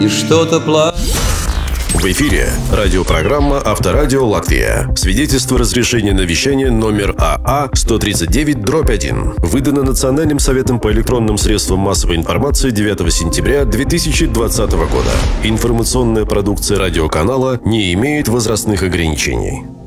И что-то В эфире радиопрограмма «Авторадио Латвия». Свидетельство разрешения на вещание номер АА 139/1. Выдано Национальным советом по электронным средствам массовой информации 9 сентября 2020 года. Информационная продукция радиоканала не имеет возрастных ограничений.